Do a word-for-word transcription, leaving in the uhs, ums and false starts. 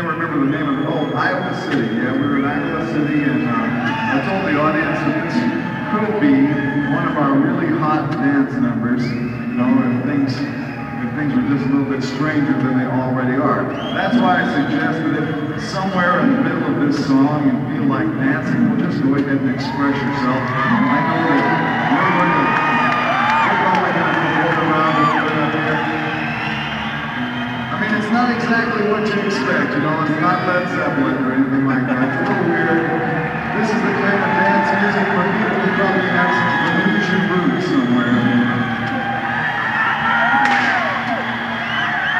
can't remember the name of it. Oh, Iowa City. Yeah, we were in Iowa City, and uh, I told the audience that this could be one of our really hot dance numbers. You know, if things if things were just a little bit stranger than they already are. That's why I suggest that if somewhere in the middle of this song you feel like dancing, well, just go ahead and express yourself. I know that we're going to we're probably going to roll around a little bit up here. I mean, it's not exactly what you expect, you know, it's not Led Zeppelin or anything.